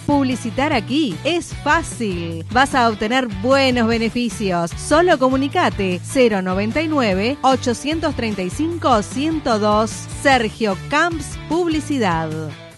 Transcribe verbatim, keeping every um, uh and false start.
Publicitar aquí es fácil. Vas a obtener buenos beneficios. Solo comunicate cero noventa y nueve, ochocientos treinta y cinco, ciento dos. Sergio Camps Publicidad.